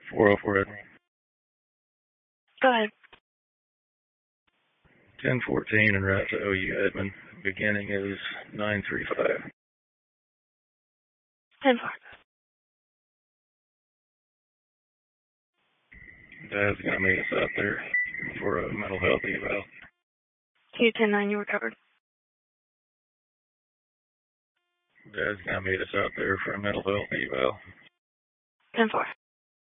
404 Edmond. Go ahead. 1014 en route to OU Edmond. Beginning is 935. 10-4. Dad's going to meet us out there for a mental health eval. Q-10-9, you recovered. Dad's going to meet us out there for a mental health eval. 10-4.